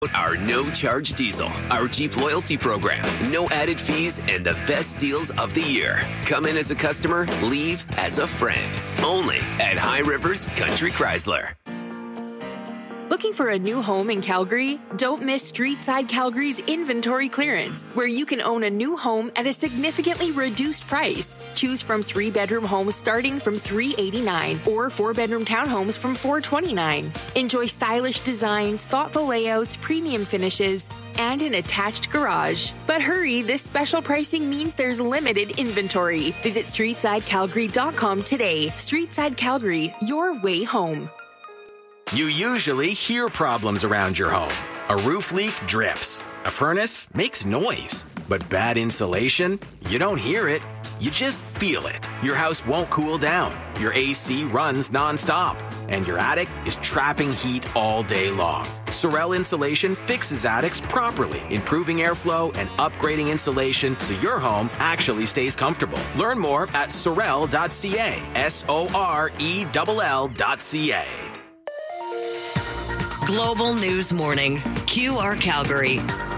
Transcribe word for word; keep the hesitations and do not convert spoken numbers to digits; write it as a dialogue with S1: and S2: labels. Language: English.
S1: Our no-charge diesel, our Jeep loyalty program, no added fees, and the best deals of the year. Come in as a customer, leave as a friend. Only at High Rivers Country Chrysler.
S2: Looking for a new home in Calgary? Don't miss Streetside Calgary's inventory clearance, where you can own a new home at a significantly reduced price. Choose from three-bedroom homes starting from three hundred eighty-nine dollars or four-bedroom townhomes from four hundred twenty-nine dollars. Enjoy stylish designs, thoughtful layouts, premium finishes, and an attached garage. But hurry, this special pricing means there's limited inventory. Visit streetside calgary dot com today. Streetside Calgary, your way home.
S3: You usually hear problems around your home. A roof leak drips. A furnace makes noise. But bad insulation? You don't hear it. You just feel it. Your house won't cool down. Your A C runs nonstop. And your attic is trapping heat all day long. Sorel Insulation fixes attics properly, improving airflow and upgrading insulation so your home actually stays comfortable. Learn more at sorel dot c a. S O R E L L dot C A.
S4: Global News Morning, Q R Calgary.